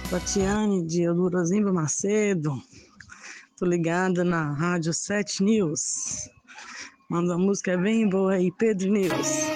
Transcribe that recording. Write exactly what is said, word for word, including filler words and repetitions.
Tatiane de Eldorozimba Macedo. Tô ligada na Rádio sete News. Manda uma música bem boa aí, Pedro News.